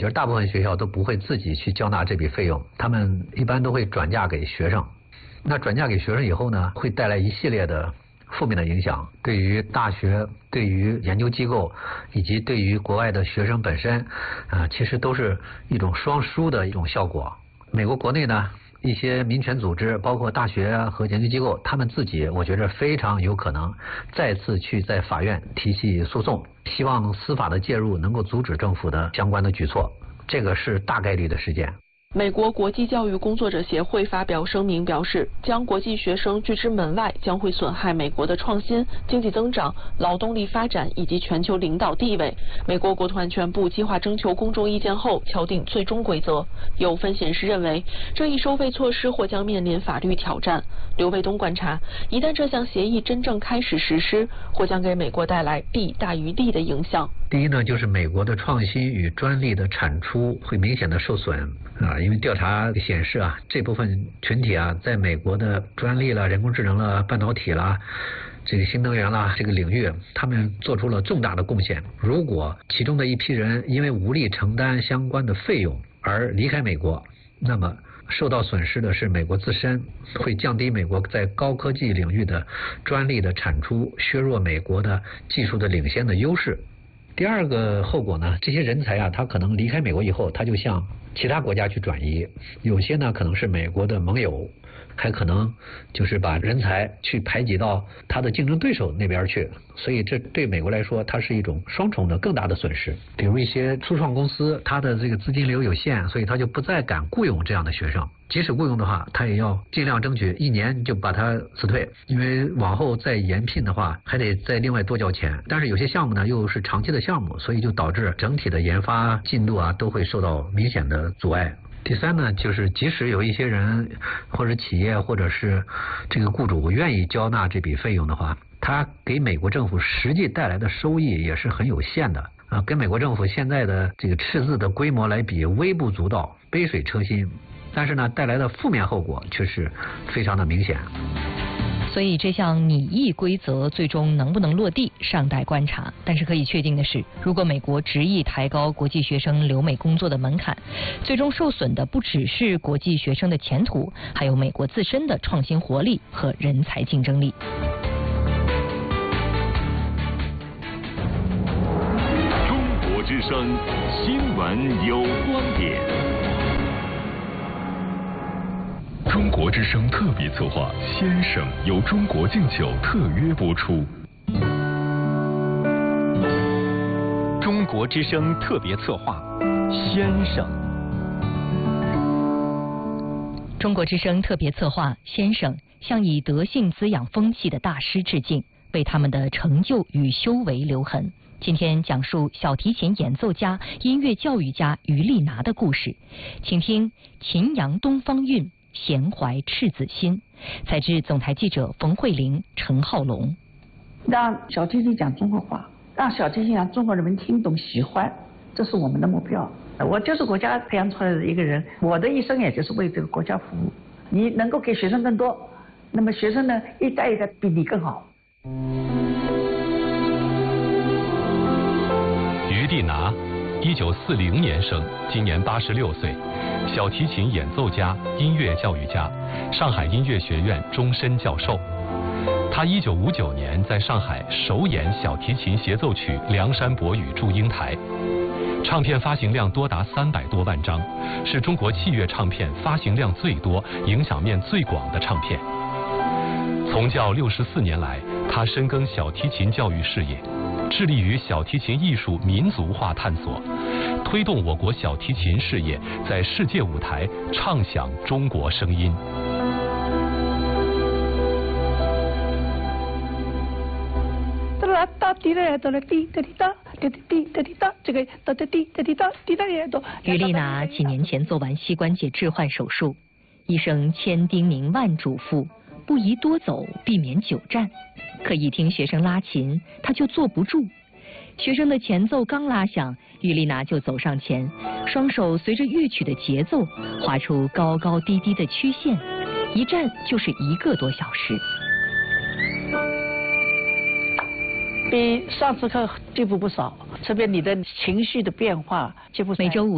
觉得大部分学校都不会自己去交纳这笔费用，他们一般都会转嫁给学生。那转嫁给学生以后呢，会带来一系列的负面的影响，对于大学、对于研究机构以及对于国外的学生本身，其实都是一种双输的一种效果。美国国内呢，一些民权组织，包括大学和研究机构，他们自己我觉得非常有可能再次去在法院提起诉讼，希望司法的介入能够阻止政府的相关的举措，这个是大概率的事件。 美国国际教育工作者协会发表声明表示，将国际学生拒之门外将会损害美国的创新、经济增长、劳动力发展以及全球领导地位。美国国土安全部计划征求公众意见后敲定最终规则。有分析人士认为，这一收费措施或将面临法律挑战。刘卫东观察，一旦这项协议真正开始实施，或将给美国带来弊大于利的影响。 第一呢，就是美国的创新与专利的产出会明显的受损因为调查显示这部分群体在美国的专利了、人工智能了、半导体了、这个新能源啦这个领域，他们做出了重大的贡献。如果其中的一批人因为无力承担相关的费用而离开美国，那么受到损失的是美国自身，会降低美国在高科技领域的专利的产出，削弱美国的技术的领先的优势。第二个后果呢，这些人才他可能离开美国以后，他就向其他国家去转移，有些呢可能是美国的盟友，还可能就是把人才去排挤到他的竞争对手那边去，所以这对美国来说，它是一种双重的更大的损失。比如一些初创公司，它的这个资金流有限，所以他就不再敢雇佣这样的学生，即使雇佣的话，他也要尽量争取1年就把他辞退，因为往后再延聘的话，还得再另外多交钱。但是有些项目呢又是长期的项目，所以就导致整体的研发进度都会受到明显的阻碍。第三呢，就是即使有一些人或者企业或者是这个雇主愿意交纳这笔费用的话，他给美国政府实际带来的收益也是很有限的跟美国政府现在的这个赤字的规模来比，微不足道，杯水车薪。但是呢，带来的负面后果却是非常的明显。 所以这项拟议规则最终能不能落地尚待观察，但是可以确定的是，如果美国执意抬高国际学生留美工作的门槛，最终受损的不只是国际学生的前途，还有美国自身的创新活力和人才竞争力。 中国之声新闻有观点。中国之声特别策划《先生》由中国敬酒特约播出。 中国之声特别策划《先生》。 中国之声特别策划《先生》向以德性滋养风气的大师致敬，为他们的成就与修为留痕。今天讲述小提琴演奏家、音乐教育家于丽娜的故事，请听秦阳东方韵，闲怀赤子心。采自总台记者冯慧玲、陈浩龙。 让小提琴讲中国话，让小提琴让中国人民听懂喜欢，这是我们的目标。我就是国家培养出来的一个人，我的一生也就是为这个国家服务。你能够给学生更多，那么学生呢一代一代比你更好。 于丽娜，1940年生，今年86岁，小提琴演奏家、音乐教育家，上海音乐学院终身教授。他1959年在上海首演小提琴协奏曲《梁山伯与祝英台》，唱片发行量多达300多万张，是中国器乐唱片发行量最多、影响面最广的唱片。从教64年来，他深耕小提琴教育事业，致力于小提琴艺术民族化探索，推动我国小提琴事业在世界舞台唱响中国声音。 于丽娜几年前做完膝关节置换手术，医生千叮咛万嘱咐，不宜多走，避免久站。可一听学生拉琴，她就坐不住。学生的前奏刚拉响，于丽娜就走上前，双手随着乐曲的节奏画出高高低低的曲线，一站就是1个多小时。 比上次课进步不少，特别你的情绪的变化进步。 每周5